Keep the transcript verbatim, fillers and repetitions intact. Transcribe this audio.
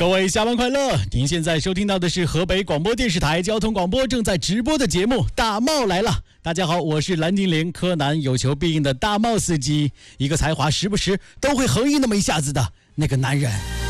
各位下班快乐！您现在收听到的是河北广播电视台交通广播正在直播的节目《大帽来了》。大家好，我是蓝精灵柯南有求必应的大帽司机，一个才华时不时都会横溢那么一下子的那个男人。